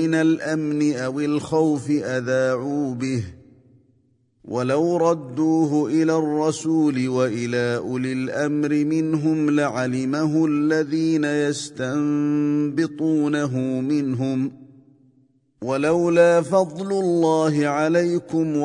من الأمن أو الخوف أذاعوا به، ولو ردوه إلى الرسول وإلى أولي الأمر منهم لعلمه الذين يستنبطونه منهم، ولولا فضل الله عليكم